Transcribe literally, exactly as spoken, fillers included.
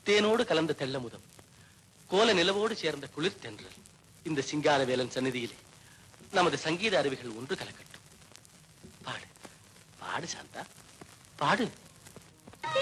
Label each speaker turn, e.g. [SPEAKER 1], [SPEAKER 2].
[SPEAKER 1] தேனோடு கலந்த தெள்ளமுதம், கோல நிலவோடு சேர்ந்த குளிர் தென்றல். இந்த சிங்காரவேலன் சந்நிதியிலே நமது சங்கீத அருவிகள் ஒன்று கலக்கட்டும். பாடு பாடு சாந்தா, பாடு.